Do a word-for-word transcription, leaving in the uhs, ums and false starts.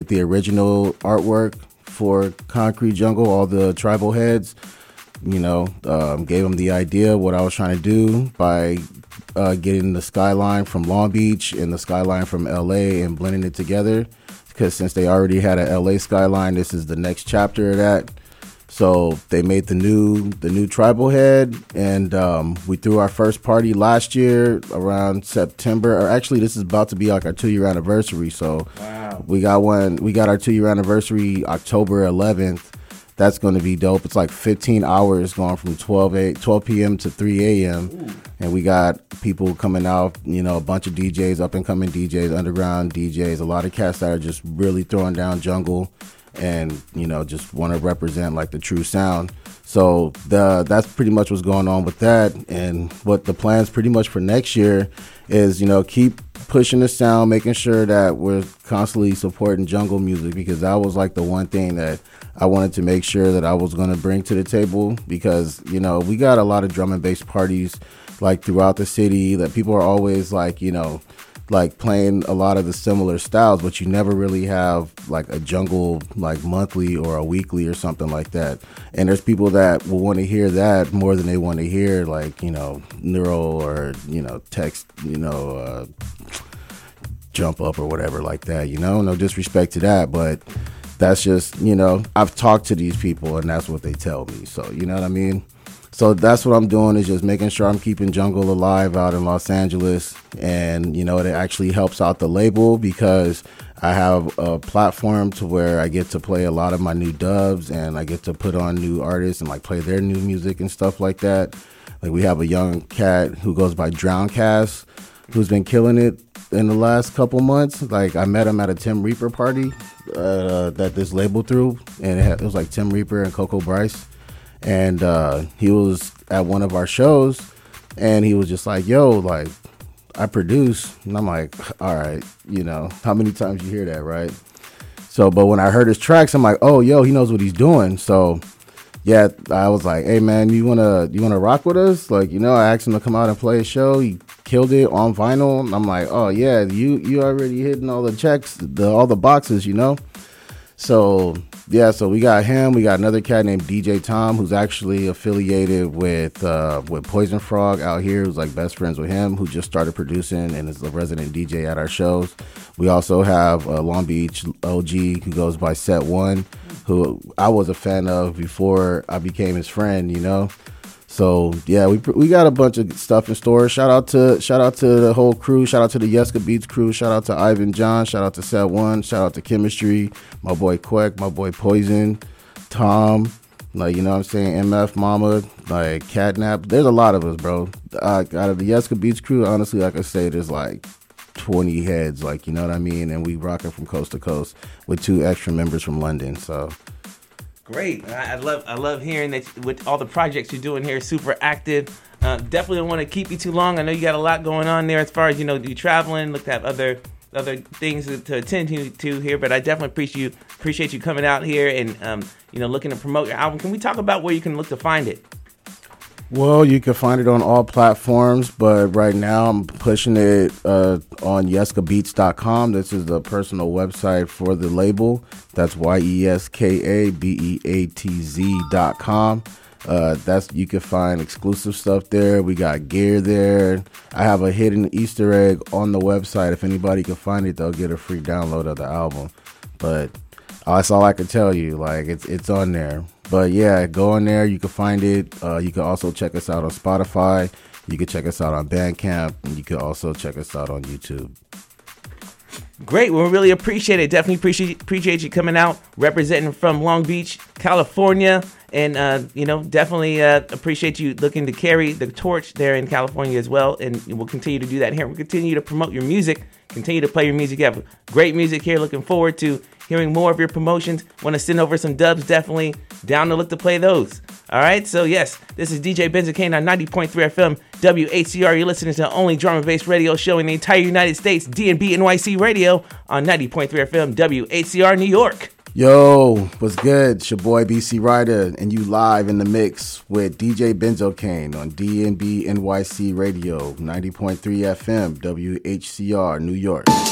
the original artwork for Concrete Jungle, all the tribal heads. You know, um, gave them the idea what I was trying to do by uh, getting the skyline from Long Beach and the skyline from L A and blending it together. Because since they already had a L A skyline, this is the next chapter of that. So they made the new the new tribal head, and um, we threw our first party last year around September. Or actually, this is about to be like our two year anniversary. So wow. we got one. We got our two year anniversary October eleventh. That's going to be dope. It's like fifteen hours going from twelve p.m. to three a.m. Ooh. And we got people coming out, you know, a bunch of D Js, up and coming D Js, underground D Js, a lot of cats that are just really throwing down jungle and, you know, just want to represent like the true sound. So the that's pretty much what's going on with that. And what the plans pretty much for next year is, you know, keep pushing the sound, making sure that we're constantly supporting jungle music, because that was like the one thing that I wanted to make sure that I was going to bring to the table, because, you know, we got a lot of drum and bass parties like throughout the city that people are always like, you know, like playing a lot of the similar styles, but you never really have like a jungle like monthly or a weekly or something like that. And there's people that will want to hear that more than they want to hear like, you know, neural or, you know, text, you know, uh, jump up or whatever like that, you know, no disrespect to that, but that's just, you know, I've talked to these people and that's what they tell me. So, you know what I mean? So that's what I'm doing, is just making sure I'm keeping jungle alive out in Los Angeles. And, you know, it actually helps out the label because I have a platform to where I get to play a lot of my new dubs, and I get to put on new artists and like play their new music and stuff like that. Like we have a young cat who goes by Drowncast, who's been killing it in the last couple months. Like I met him at a Tim Reaper party uh, that this label threw, and it, had, it was like Tim Reaper and Coco Bryce. And uh, he was at one of our shows, and he was just like, yo, like, I produce. And I'm like, all right, you know, how many times you hear that, right? So, but when I heard his tracks, I'm like, oh, yo, he knows what he's doing. So, yeah, I was like, hey, man, you want to you wanna rock with us? Like, you know, I asked him to come out and play a show. He killed it on vinyl. And I'm like, oh, yeah, you you already hitting all the checks, the all the boxes, you know? So, yeah, so we got him. We got another cat named D J Tom, who's actually affiliated with uh, with Poison Frog out here, who's like best friends with him, who just started producing and is the resident D J at our shows. We also have uh, Long Beach O G, who goes by Set One, who I was a fan of before I became his friend, you know. So yeah, we we got a bunch of stuff in store. Shout out to shout out to the whole crew. Shout out to the Yeska Beats crew. Shout out to Ivan John. Shout out to Set One. Shout out to Chemistry. My boy Queck. My boy Poison. Tom. Like, you know what I'm saying? M F Mama. Like Catnap. There's a lot of us, bro. Uh, out of the Yeska Beats crew, honestly, like I say, there's like twenty heads. Like, you know what I mean? And we rocking from coast to coast with two extra members from London. So. Great. I love I love hearing that with all the projects you're doing here, super active. Uh, definitely don't want to keep you too long. I know you got a lot going on there as far as, you know, you traveling, look to have other other things to, to attend to, to here, but I definitely appreciate you appreciate you coming out here and um, you know, looking to promote your album. Can we talk about where you can look to find it? Well, you can find it on all platforms, but right now I'm pushing it uh, on yeska beats dot com. This is the personal website for the label. That's Y E S K A B E A T Z dot com. Uh, that's you can find exclusive stuff there. We got gear there. I have a hidden Easter egg on the website. If anybody can find it, they'll get a free download of the album. But that's all I can tell you. Like, it's it's on there. But yeah, go in there. You can find it. Uh, you can also check us out on Spotify. You can check us out on Bandcamp. And you can also check us out on YouTube. Great. Well, we really appreciate it. Definitely appreciate appreciate you coming out, representing from Long Beach, California. And, uh, you know, definitely uh, appreciate you looking to carry the torch there in California as well. And we'll continue to do that here. We'll continue to promote your music, continue to play your music. You have great music here. Looking forward to hearing more of your promotions. Want to send over some dubs, definitely down to look to play those. All right, so yes, this is D J Benzo Kane on ninety point three F M W H C R. You're listening to the only drum and bass radio show in the entire United States, D and B N Y C Radio on ninety point three F M W H C R New York. Yo, what's good? It's your boy B C Ryder, and you live in the mix with D J Benzo Kane on D and B N Y C Radio, ninety point three F M W H C R New York.